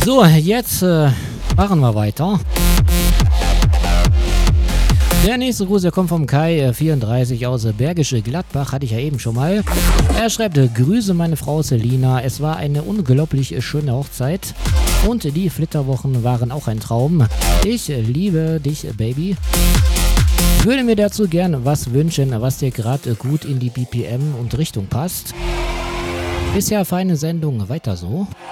So, jetzt machen wir weiter. Der nächste Gruß, der kommt vom Kai34 aus Bergische Gladbach, hatte ich ja eben schon mal. Er schreibt: Grüße meine Frau Selina, es war eine unglaublich schöne Hochzeit und die Flitterwochen waren auch ein Traum. Ich liebe dich, Baby. Würde mir dazu gern was wünschen, was dir gerade gut in die BPM und Richtung passt. Bisher feine Sendung, weiter so.